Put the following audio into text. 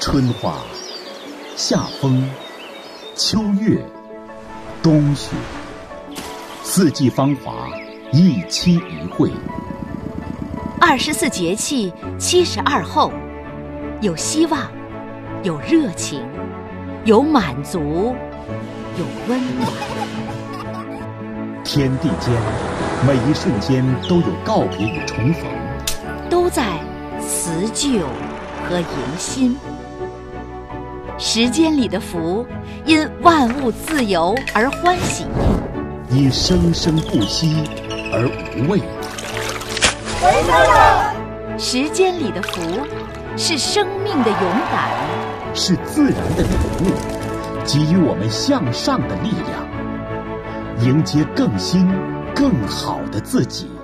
春花、夏风、秋月、冬雪，四季芳华，一期一会。 24节气72候，有希望，有热情，有满足，有温暖。 天地间，每一瞬间都有告别与重逢， 都在辞旧和迎新。时间里的福，因万物自由而欢喜， 因生生不息而无畏。 时间里的福，是生命的勇敢， 是自然的礼物，给予我们向上的力量，迎接更新更好的自己。